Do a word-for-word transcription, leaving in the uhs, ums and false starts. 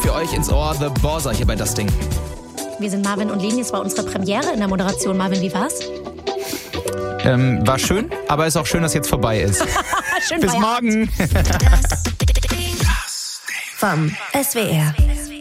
für euch ins Ohr The Bozzer hier bei Das Ding. Wir sind Marvin und Leni, es war unsere Premiere in der Moderation. Marvin, wie war's? Ähm, war schön, aber ist auch schön, dass jetzt vorbei ist. Schön Bis Feierabend. morgen. Vom S W R.